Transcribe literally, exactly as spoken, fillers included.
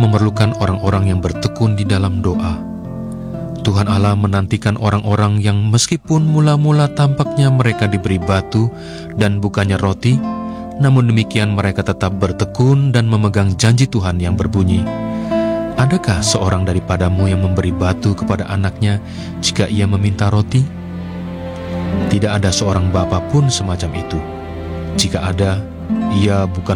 memerlukan orang-orang yang bertekun di dalam doa. Tuhan Allah menantikan orang-orang yang meskipun mula-mula tampaknya mereka diberi batu dan bukannya roti, namun demikian mereka tetap bertekun dan memegang janji Tuhan yang berbunyi, "Adakah seorang daripadamu yang memberi batu kepada anaknya jika ia meminta roti?" Tidak ada seorang bapa pun semacam itu. Jika ada, ia bukan